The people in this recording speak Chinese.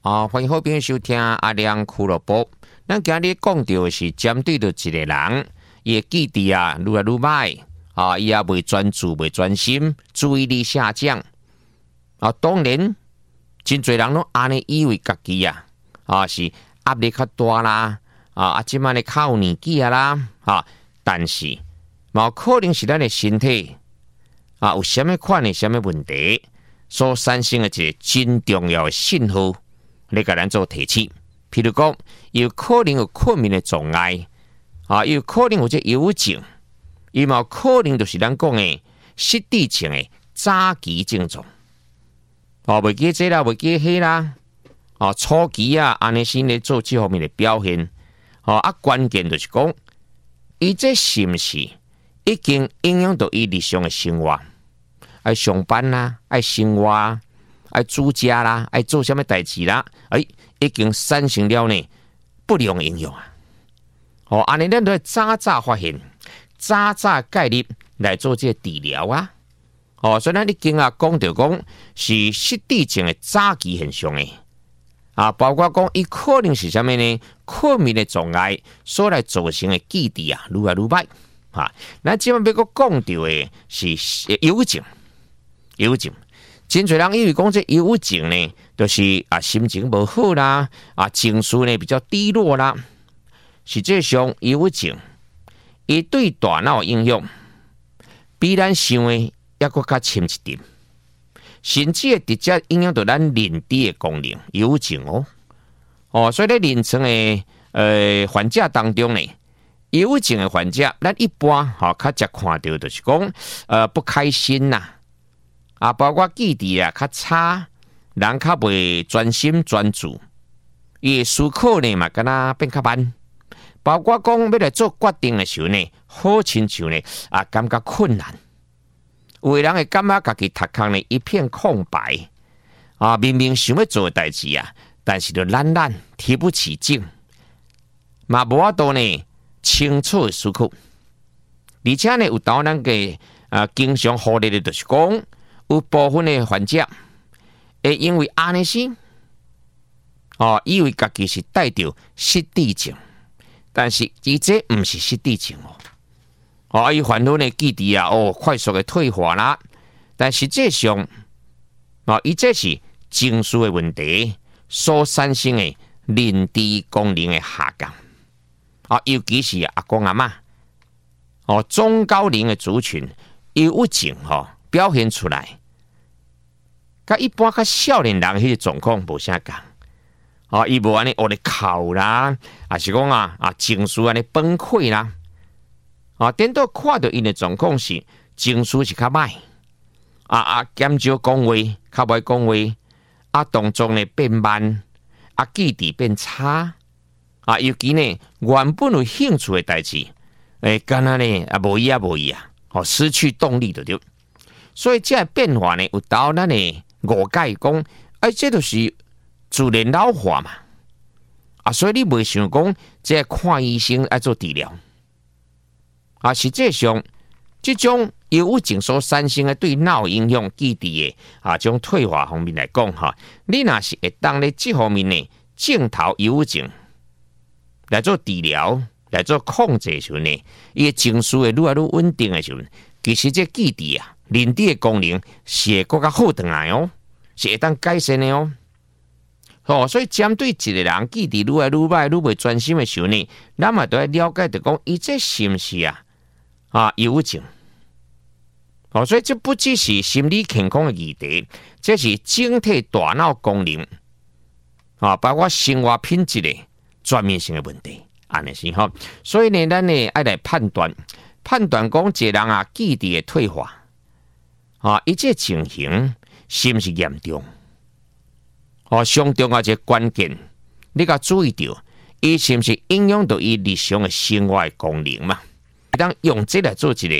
欢迎好朋友收听阿亮俱乐部。咱今日讲到的是针对着一个人，伊的记忆啊，愈来愈歹伊也袂专注、袂专心，注意力下降当然，真侪人拢安尼以为家己是压力较大啦，即摆咧较有年纪啦，但是嘛有可能是咱的身体有啥物款的啥物问题所产生的一个真重要的信号，来甲咱做提醒。譬如讲，有可能有困眠的障碍有可能有这忧郁症，伊嘛有可能就是咱讲的失智症的早期症状。袂记这啦，袂记迄啦，初期安尼先咧做这方面的表现，关键就是讲，伊这是毋是已經影響到伊日常的生活，愛上班啦，愛生活啊，愛煮食啦，愛做啥物代志啦，已經產生了呢不良影響安尼咱都早早發現，早早介入來做這個治療所以咱已經講到講是失智症的早期現象的包括講伊可能是啥物呢？困眠的障礙所來造成的記憶愈來愈歹咱即擺要講到的是憂鬱症。憂鬱症，真侪人以為講這憂鬱症呢，就是心情無好啦，情緒呢比較低落啦。實際上，憂鬱症伊對大腦影響比咱想的還佫較深一點，甚至會直接影響到咱認知的功能。憂鬱症所以咧臨床的患者當中呢，憂鬱症的患者，咱一般較常看到就是講不開心啦，包括記憶較差，人較袂專心專注，伊的思考呢嘛，敢若變較慢，包括講要來做決定的時候呢，好親像呢感覺困難，有的人會感覺家己頭殼呢一片空白明明想要做的代志但是就懶提不起勁，嘛無法度呢清楚的思考，而且呢有當咱嘅經常忽略的就是講，有部分的患者會因為安尼先以為家己是帶着失智症，但是伊這唔是失智症伊煩惱呢記憶快速的退化啦，但實際上伊這是情緒的問題所產生的認知功能的下降尤其是阿公阿嬷中高齡的族群憂鬱症表現出來，甲一般甲少年人迄個狀況無啥共伊無安尼學咧哭啦，還是講情緒安尼崩潰啦顛倒看到因的狀況是情緒是較歹減少講話，較袂講話動作呢變慢記憶變差尤其呢原本有興趣的代志敢若呢無意失去動力就對。所以這變化呢有到咱的誤解講這就是自然老化嘛所以你袂想講這看醫生要做治療實際上這種憂鬱症所產生的對腦影響記憶的這種退化方面來講你若是會當咧這方面呢鏡頭憂鬱症來做治療來做控制的時候呢，伊的情緒會愈來愈穩定的時候，其實這記憶認知的功能是會更加好轉來是會當改善的所以針對一個人記憶愈來愈歹、愈袂專心的時候呢，咱嘛都要了解到講，伊這是毋是憂鬱症所以這不只是心理健康的議題，這是整體大腦功能包括生活品質的全面性的問題。安尼是所以呢，咱呢愛來判斷講一個人記憶的退化伊這情形是毋是嚴重上重要一個關鍵，你甲注意到伊是毋是影響到伊日常的生活的功能嘛？當用這來做一個